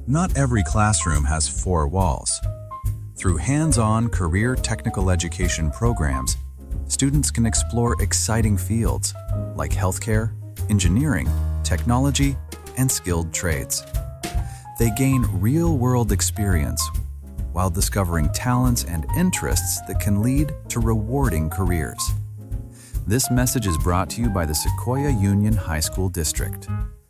Not every classroom has four walls. Through hands-on career technical education programs, students can explore exciting fields like healthcare, engineering, technology, and skilled trades. They gain real-world experience while discovering talents and interests that can lead to rewarding careers. This message is brought to you by the Sequoia Union High School District.